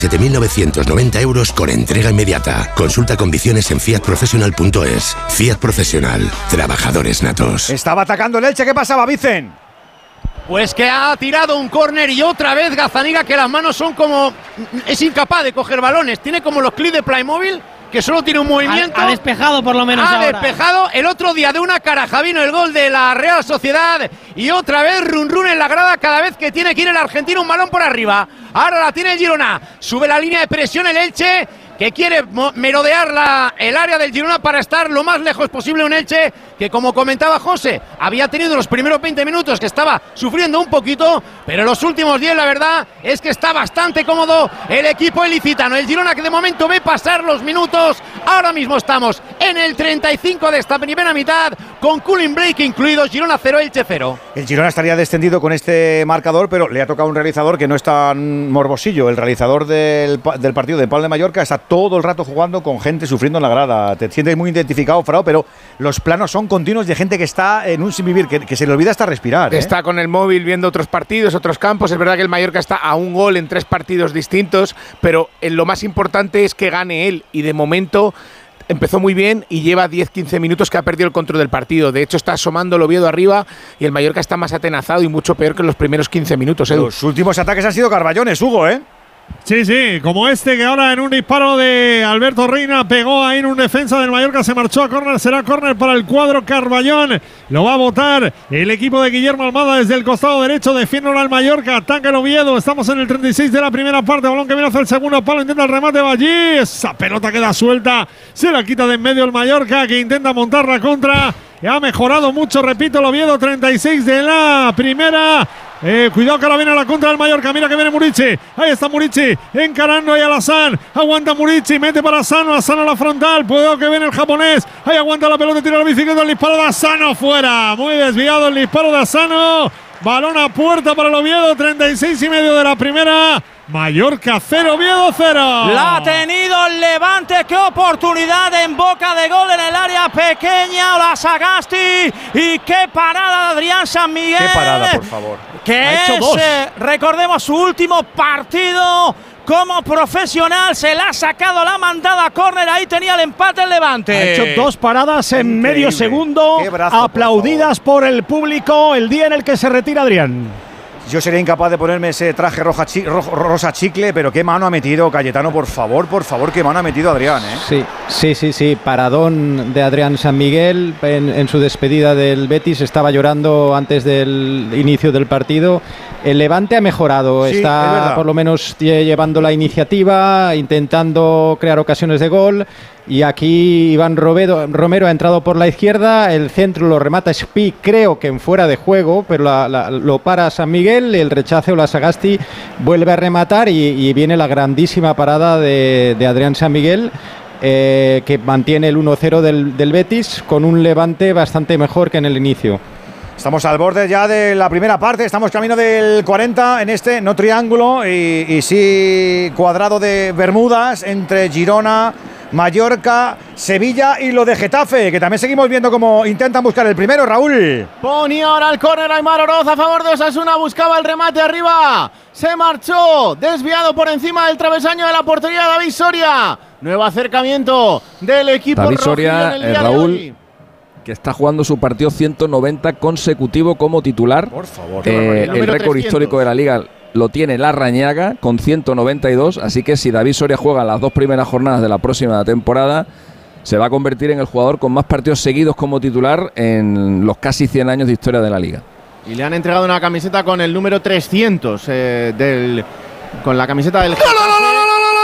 7.990 € con entrega inmediata. Consulta condiciones en fiatprofessional.es. Fiat Profesional. Trabajadores natos. Estaba atacando el Elche. ¿Qué pasaba, Vicen? Pues que ha tirado un córner y otra vez Gazzaniga, que las manos son como... es incapaz de coger balones. Tiene como los clips de Playmobil, que solo tiene un movimiento. Ha despejado por lo menos Ha ahora. despejado. El otro día de una caraja vino el gol de la Real Sociedad y otra vez run en la grada cada vez que tiene que ir el argentino un balón por arriba. Ahora la tiene el Girona. Sube la línea de presión el Elche, que quiere merodear el área del Girona para estar lo más lejos posible. Un Elche que, como comentaba José, había tenido los primeros 20 minutos que estaba sufriendo un poquito, pero los últimos 10 la verdad es que está bastante cómodo el equipo ilicitano. El Girona, que de momento ve pasar los minutos. Ahora mismo estamos en el 35 de esta primera mitad, con cooling break incluido. Girona 0, Elche 0. El Girona estaría descendido con este marcador, pero le ha tocado un realizador que no es tan morbosillo. El realizador del partido de Palma de Mallorca está todo el rato jugando con gente sufriendo en la grada. Te sientes muy identificado, Frao, pero los planos son continuos de gente que está en un sinvivir, que se le olvida hasta respirar. Está con el móvil viendo otros partidos, otros campos. Es verdad que el Mallorca está a un gol en 3 partidos distintos, pero lo más importante es que gane él, y de momento empezó muy bien y lleva 10-15 minutos que ha perdido el control del partido. De hecho, está asomando el Oviedo arriba y el Mallorca está más atenazado y mucho peor que en los primeros 15 minutos. Edu. Los últimos ataques han sido Carballones, Hugo, ¿eh? Sí, como este que ahora en un disparo de Alberto Reina pegó ahí en un defensa del Mallorca, se marchó a córner. Será córner para el cuadro Carballón. Lo va a botar el equipo de Guillermo Almada desde el costado derecho. Defiende al Mallorca, ataca el Oviedo. Estamos en el 36 de la primera parte. Balón que viene hacia el segundo palo, intenta el remate, va allí. Esa pelota queda suelta, se la quita de en medio el Mallorca, que intenta montar la contra. Ha mejorado mucho, repito, el Oviedo, 36 de la primera. Cuidado que ahora viene a la contra del Mallorca. Mira que viene Murici. Ahí está Murici encarando ahí a Lazán. Aguanta Murici, mete para Asano. Asano a la frontal. Cuidado que viene el japonés. Ahí aguanta la pelota, tira la bicicleta. El disparo de Asano fuera. Muy desviado el disparo de Asano. Balón a puerta para el Oviedo. 36 y medio de la primera. Mallorca 0, Oviedo 0. La ha tenido el Levante. Qué oportunidad en boca de gol en el área pequeña. La Sagasti. Y qué parada de Adrián San Miguel. Qué parada, por favor. Que es, recordemos, su último partido como profesional. Se la ha sacado, la mandada a córner. Ahí tenía el empate el Levante. Ha hecho 2 paradas en Increíble. medio segundo, brazo, aplaudidas por el público el día en el que se retira Adrián. Yo sería incapaz de ponerme ese traje rosa chicle, pero qué mano ha metido Cayetano, por favor, qué mano ha metido Adrián, ¿eh? Sí, paradón de Adrián San Miguel en su despedida del Betis. Estaba llorando antes del inicio del partido. El Levante ha mejorado, Sí, está por lo menos llevando la iniciativa, intentando crear ocasiones de gol. Y aquí Iván Romero ha entrado por la izquierda, el centro lo remata Spi, creo que en fuera de juego, pero lo para San Miguel, el rechace o la Sagasti vuelve a rematar y viene la grandísima parada de Adrián San Miguel, que mantiene el 1-0 del Betis con un Levante bastante mejor que en el inicio. Estamos al borde ya de la primera parte, estamos camino del 40 en este, no triángulo, y sí cuadrado de Bermudas entre Girona, Mallorca, Sevilla y lo de Getafe, que también seguimos viendo cómo intentan buscar el primero, Raúl. Ponía ahora el córner Aimar Oroz a favor de Osasuna, buscaba el remate arriba, se marchó, desviado por encima del travesaño de la portería David Soria. Nuevo acercamiento del equipo David Soria, en el día Raúl, de hoy, que está jugando su partido 190 consecutivo como titular. Por favor. El récord histórico de la Liga lo tiene Larrañaga con 192, así que si David Soria juega las 2 primeras jornadas de la próxima temporada, se va a convertir en el jugador con más partidos seguidos como titular en los casi 100 años de historia de la Liga. y le han entregado una camiseta con el número 300 con la camiseta del Getafe.